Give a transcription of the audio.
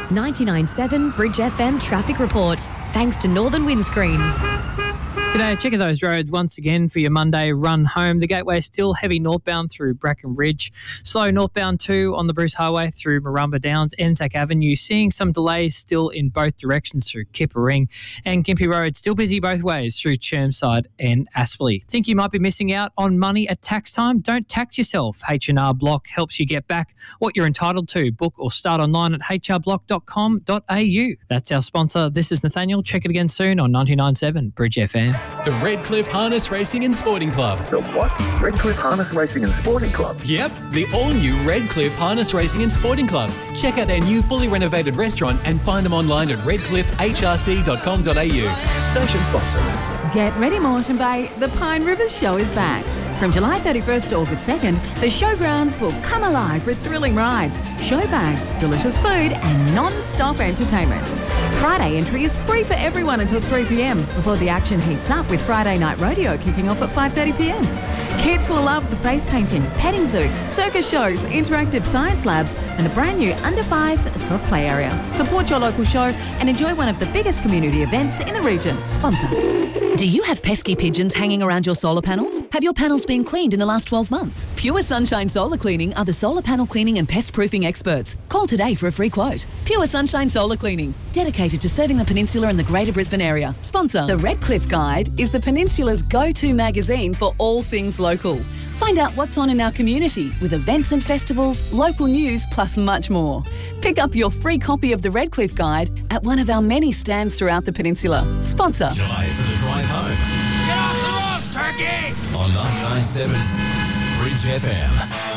99.7 Bridge FM traffic report. Thanks to Northern Windscreens. G'day, checking those roads once again for your Monday run home. The gateway is still heavy northbound through Bracken Ridge. Slow northbound too on the Bruce Highway through Marumba Downs, Anzac Avenue. Seeing some delays still in both directions through Kippa-Ring. And Gympie Road still busy both ways through Chermside and Aspley. Think you might be missing out on money at tax time? Don't tax yourself. H&R Block helps you get back what you're entitled to. Book or start online at hrblock.com.au. That's our sponsor. This is Nathaniel. Check it again soon on 99.7 Bridge FM. The Redcliffe Harness Racing and Sporting Club. The what? Redcliffe Harness Racing and Sporting Club? Yep, the all-new Redcliffe Harness Racing and Sporting Club. Check out their new fully renovated restaurant and find them online at redcliffehrc.com.au. Station sponsor. Get ready, Moreton Bay. The Pine River Show is back. From July 31st to August 2nd, the showgrounds will come alive with thrilling rides, show bags, delicious food and non-stop entertainment. Friday entry is free for everyone until 3 p.m. before the action heats up with Friday Night Rodeo kicking off at 5:30 p.m. Kids will love the face painting, petting zoo, circus shows, interactive science labs and the brand new Under 5s soft play area. Support your local show and enjoy one of the biggest community events in the region. Sponsor. Do you have pesky pigeons hanging around your solar panels? Have your panels been cleaned in the last 12 months? Pure Sunshine Solar Cleaning are the solar panel cleaning and pest proofing experts. Call today for a free quote. Pure Sunshine Solar Cleaning, dedicated to serving the peninsula and the Greater Brisbane area. Sponsor. The Redcliffe Guide is the peninsula's go-to magazine for all things local. Find out what's on in our community with events and festivals, local news, plus much more. Pick up your free copy of the Redcliffe Guide at one of our many stands throughout the peninsula. Sponsor. Delay for the drive home. Get off the road, turkey! On 99.7 Bridge FM.